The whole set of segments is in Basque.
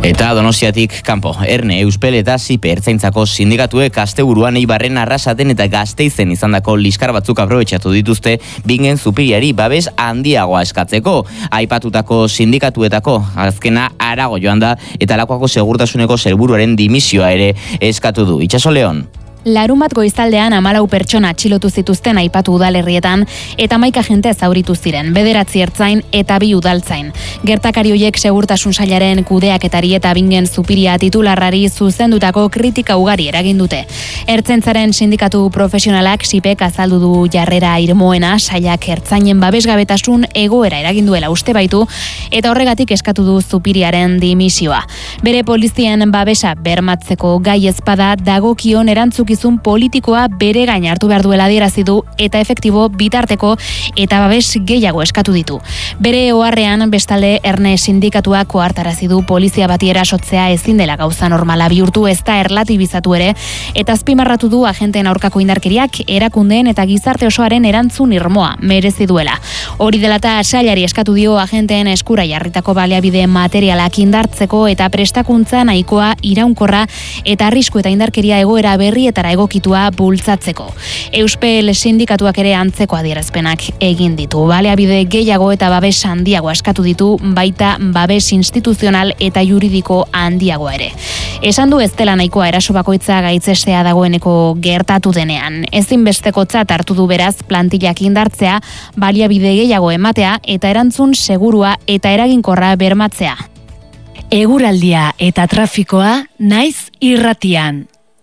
Eta Donostiatik kanpo, Erne, Euspel eta Zipe ertzaintzako sindikatuek asteburuan Eibarren, Arrasaten eta Gasteizen izandako liskar batzuk aprobetxatu dituzte bingen zupiriari babes handiagoa eskatzeko. Aipatutako sindikatuetako azkena Arago joan da eta Lakuako segurtasuneko sailburuaren dimisioa ere eskatu du. Itxaso Leon. Larunbat goizaldean 14 pertsona atxilotu zituzten aipatu udalerrietan eta 11 agente zauritu ziren, 9 ertzain eta 2 udaltzain. Gertakari horiek segurtasun sailaren kudeaketari eta bingen zupiria titularrari zuzendutako kritika ugari eragin dute. Ertzaintzaren sindikatu profesionalak Sipek azaldu du jarrera irmoena, sailak ertzainen babesgabetasun egoera eragin duela uste baitu eta horregatik eskatu du zupiriaren dimisioa. Bere polizien babesa bermatzeko gai ezpada dagokion erantzukizun politikoa bere gain hartu behar duela adierazi du eta efektibo bitarteko eta babes gehiago eskatu ditu. Bere oharrean bestalde Erne sindikatuak ohartarazi du polizia bati erasotzea ezin dela gauza normala bihurtu ez da erlatibizatu ere eta azpimarratu du agenteen aurkako indarkeriak erakundeen eta gizarte osoaren erantzun irmoa merezi duela. Hori dela eta sailari eskatu dio agenteen eskura jarritako baliabide materialak indartzeko eta prestakuntza nahikoa iraunkorra eta arrisku eta indarkeria egoera berrietara egokitua bultzatzeko. Euspel sindikatuak ere antzeko adierazpenak egin ditu. Baliabide gehiago eta babes handiago eskatu ditu, baita babes instituzional eta juridiko handiagoa ere. Esan du ez dela nahikoa eraso bakoitza gaitzestea dagoeneko gertatu denean. Ezinbestekotzat hartu du beraz plantillak indartzea, baliabide gehiago ematea eta erantzun segurua eta eraginkorra bermatzea. Eguraldia eta trafikoa naiz irratian.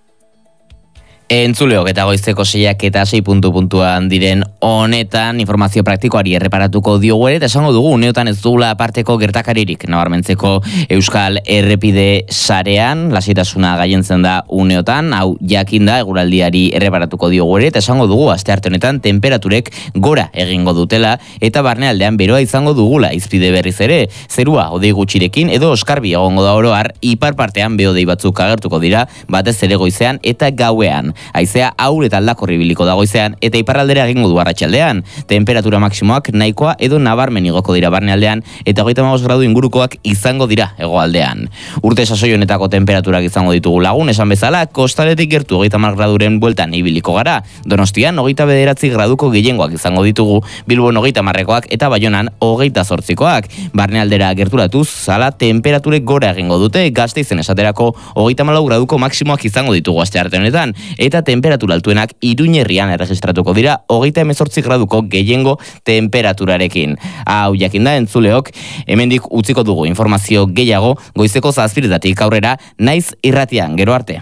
Entzuleok eta goizeko 6 eta 6 puntuan diren honetan informazio praktikoari erreparatuko diogu ere eta esango dugu uneotan ez dugula aparteko gertakaririk nabarmentzeko Euskal Errepide sarean, lasaitasuna gailentzen da uneotan, hau jakinda eguraldiari erreparatuko diogu ere eta esango dugu astearte honetan temperaturek gora egingo dutela eta barnealdean beroa izango dugula izpide berriz ere, zerua hodei gutxirekin edo oskarbi egongo da oroar, ipar partean behodei batzuk agertuko dira, batez ere goizean eta gauean. Haizea aur eta aldakorri ibiliko da goizean eta iparraldera egingo du arratsaldean. Temperatura maksimoak nahikoa edo nabarmen igoko dira barnealdean eta 35 gradu ingurukoak izango dira hegoaldean. Urte sasoi honetako temperaturak izango ditugu lagun, esan bezala, kostaletik gertu 30 graduren bueltan ibiliko gara. Donostian 29 graduko gehiengoak izango ditugu, Bilbon 30koak eta Baionan 28koak. Barnealdera gerturatuz, zala temperaturek gora egingo dute, Gasteizen esaterako 34 graduko maksimoak izango ditugu astearte honetan. Eta temperatura altuenak Iruñerrian erregistratuko dira 38 graduko gehiengo temperaturarekin. Hau jakinda entzuleok, hemendik utziko dugu informazio gehiago goizeko 7:00 aurrera naiz irratian, gero arte.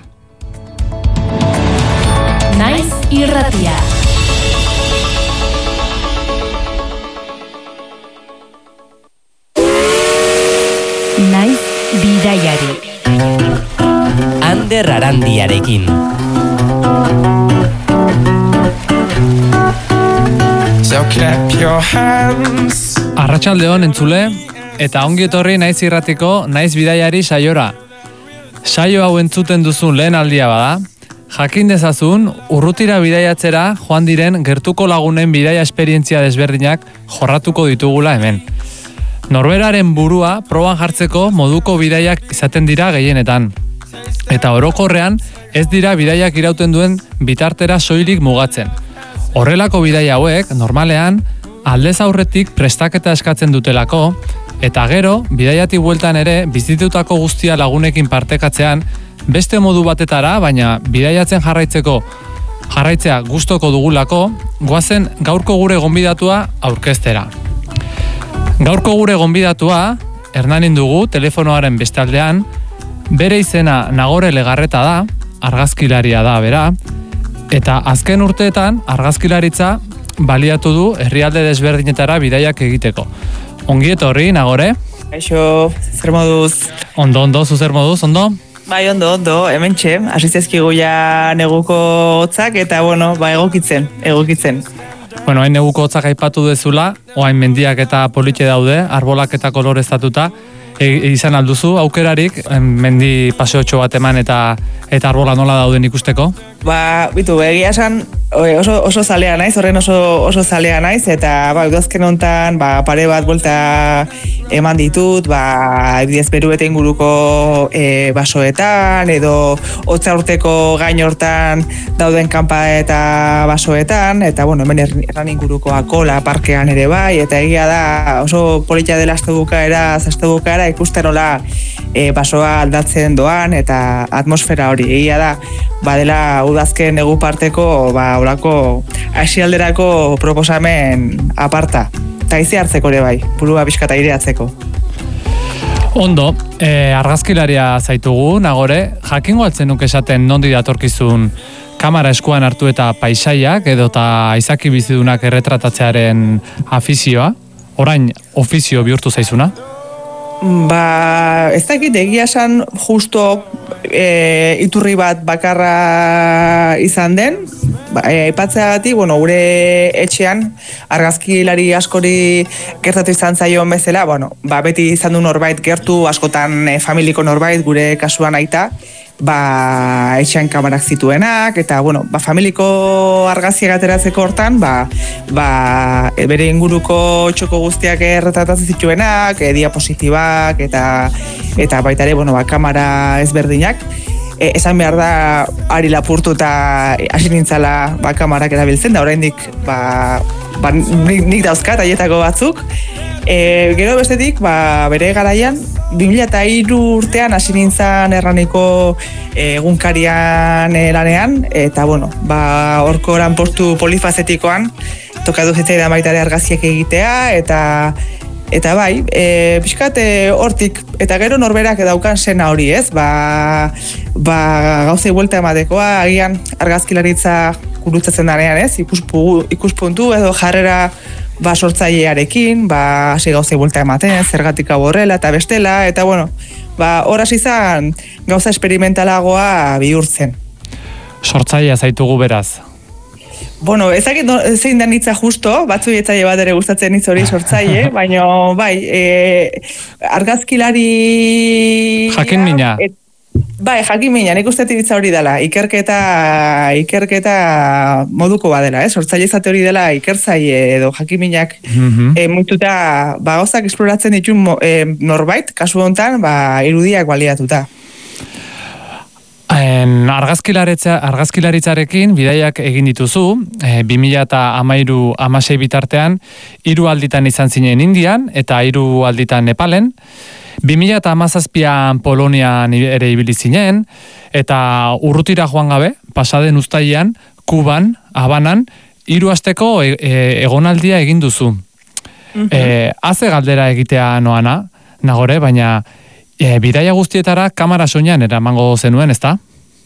Naiz irratia. Naiz bidaiari. Ander Arandiarekin. Arratsaldeon entzule eta ongi etorri naiz irratiko naiz bidaiari saiora. Saio hau entzuten duzun lehen aldia bada, jakin dezazun urrutira bidaiatzera joan diren gertuko lagunen bidaia esperientzia desberdinak jorratuko ditugula hemen. Norberaren burua proban jartzeko moduko bidaiak izaten dira gehienetan. Eta orokorrean ez dira bidaiak irauten duen bitartera soilik mugatzen. Horrelako bidaia hauek, normalean, aldez aurretik prestaketa eskatzen dutelako, eta gero, bidaiatik bueltan ere, bizitutako guztia lagunekin partekatzean, beste modu batetara, baina bidaiatzen jarraitzea gustoko dugulako, goazen gaurko gure gonbidatua aurkeztera. Gaurko gure gonbidatua, Hernanin dugu, telefonoaren bestaldean, bere izena Nagore Legarreta da, argazkilaria da bera, eta azken urteetan argazkilaritza baliatu du herrialde desberdinetara bidaiak egiteko. Ongi etorri, Nagore? Kaixo, zer moduz? Ondo, zu zer moduz, ondo? Bai, ondo, hementxe, asizezkigu ja neguko hotzak eta, egokitzen. Bueno, hain neguko hotzak aipatu dezula, oain mendiak eta politxe daude, arbolak eta koloreztatuta, izan alduzu aukerarik, mendi paseotxo bat eman eta arbola nola dauden ikusteko? egia esan oso zalea naiz, horren oso zalea naiz, eta udazken hontan pare bat buelta eman ditut, ebidez Beruete inguruko basoetan, edo hotza urteko gain hortan dauden kanpa eta basoetan, eta hemen erran inguruko Akola parkean ere bai, eta egia da oso polita dela astebukaera ikusten nola basoa aldatzen doan, eta atmosfera hori egia da, badela udazken negu parteko, olako asialderako proposamen aparta. Eta izi hartzeko ere bai, burua pixkata aireatzeko. Ondo, argazkilaria zaitugu, Nagore, jakingo altzen nuke esaten nondi datorkizun kamera eskuan hartu eta paisaiak, edota izaki bizidunak erretratatzearen afizioa, orain ofizio bihurtu zaizuna? Ez dakit egia esan justo iturri bat bakarra izan den, aipatzeagatik, gure etxean argazkilari askori gertatu izan zaion bezala, beti izan du norbait gertu, askotan familiko norbait, gure kasuan aita, etxean kamerak zituenak, eta, familiko argazkiak ateratzeko hortan, bere inguruko txoko guztiak erretratatzen zituenak, diapositibak, eta baita ere, kamera ezberdinak. Esan behar da, ari lapurtu eta hasi nintzala kamarak erabiltzen, da oraindik nik dauzkat aietako batzuk. Gero bestetik, bere garaian, 2003 urtean hasi nintzan erraniko egunkarian lanean, eta horko lanpostu polifazetikoan tokatu zitzaidan baita ere argazkiak egitea, eta bai, pixkat hortik, eta gero norberak daukan sena hori, ez? Gauzei buelta ematekoa, agian argazkilaritza gurutzatzen danean, ez? Ikuspuntu edo jarrera sortzailearekin, hasi gauzei buelta ematen, zergatik hau horrela eta bestela, eta horaz izan gauza esperimentalagoa bihurtzen. Sortzailea zaitugu beraz. Ezakit zein da nitza justo, batzu etzaile bat ere gustatzen nitz hori sortzaile, baina argazkilari... Jakin mina. Jakin mina, nik uste ditza hori dela, ikerketa moduko badela, sortzaile izate hori dela ikertzaile edo jakin minak muituta gauzak esploratzen ditu norbait, kasu honetan, irudiak baliatuta. Argazkilaritzarekin bidaiak egin dituzu, 2013-16 bitartean, 3 alditan izan zinen Indian eta 3 alditan Nepalen, 2017an Polonian ere ibili zinen, eta urrutira joan gabe, pasaden uztailean, Kuban, Habanan, 3 asteko egonaldia egin duzu. Haze galdera egitea noana, Nagore, baina bidaia guztietara kamera soinean eramango zenuen, ezta?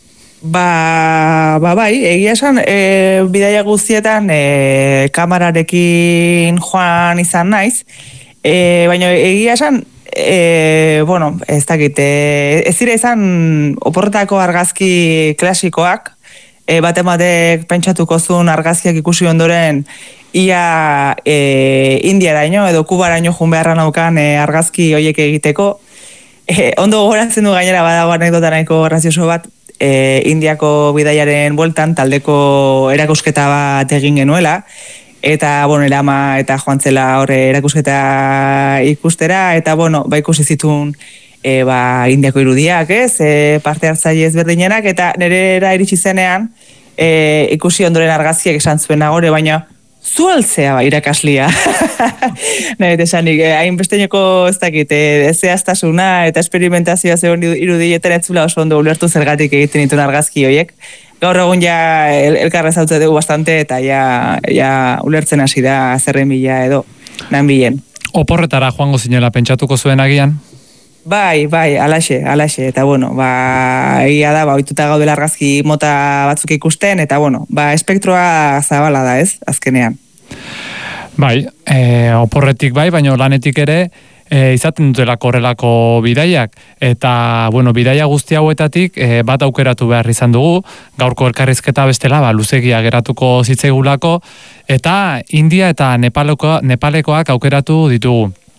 Bai, egia esan, bidaia guztietan kamerarekin joan izan naiz, baina egia esan, ez dakit, ez dira izan oporretako argazki klasikoak, batek pentsatuko zuen argazkiak ikusi ondoren ia Indiaraino edo Kubaraino jun beharra naukan argazki horiek egiteko. Ondo gogoratzen du gainera badago anekdota nahiko grazioso bat, Indiako bidaiaren bueltan taldeko erakusketa bat egin genuela, eta, erama eta joan zela horre erakusketa ikustera, eta, ikusi zituen Indiako irudiak, ez, parte hartzaile ezberdinenak, eta nerera iritsi zenean, ikusi ondoren argazkiak esan zuen Nagore, baina zu altzea irakaslia. Nahet esanik, hainbesteineko ez dakit, zehaztasuna eta esperimentazioa zegoen irudietan etzula oso ondo ulertu zergatik egiten dituen argazki horiek. Gaur egun ja elkarra zautze dugu bastante eta ja ulertzen hasi da zerren bila edo, nan bilen. Oporretara joango zinela pentsatuko zuen agian? Bai, alaxe, eta egia da, ohituta gaudela argazki mota batzuk ikusten, eta espektroa zabala da, ez, azkenean. Bai, oporretik bai, baina lanetik ere izaten dutelako horrelako bidaiak, eta, bidaia guzti hauetatik bat aukeratu behar izan dugu, gaurko elkarrizketa bestela, luzegia geratuko zitzaigulako, eta India eta Nepalekoak aukeratu ditugu.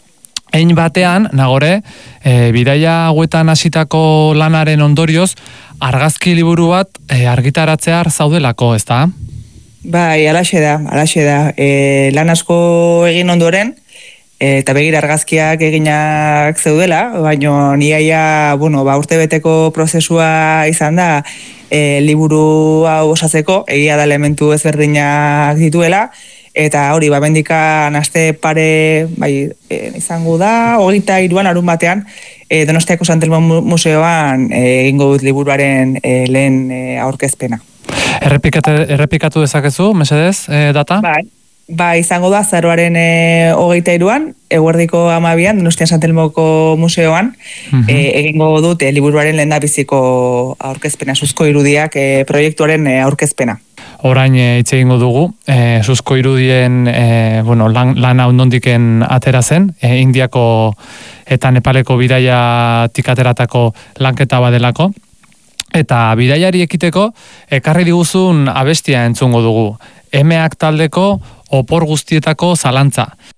Ein batean, nagore, bidaia hauetan hasitako lanaren ondorioz, argazki liburu bat argitaratzea zaudelako, ezta? Bai, alaxe da. Lan asko egin ondoren, eta begira argazkiak eginak zeudela, baina niaia, urtebeteko prozesua izan da, liburu hau osatzeko, egia da elementu ezberdinak dituela, eta hori, bendikan aste pare, izango da, 23 larun batean, Donostiako Sant Telmo Museoan egingo dut liburuaren lehen aurkezpena. Errepikatu dezakezu, mesedez, data? Bai, izango da, azaroaren 23an, eguerdiko 12an, Donostian Sant Telmoko Museoan, egingo dut liburuaren lehendabiziko aurkezpena, Suzko irudiak proiektuaren aurkezpena. Orain hitz egingo dugu, Suzko irudien lana ondondiken atera zen, Indiako eta Nepaleko bidaiatik ateratako lanketa badelako, eta bidaiari ekiteko ekarri diguzun abestia entzungo dugu. Emeak taldeko opor guztietako zalantza.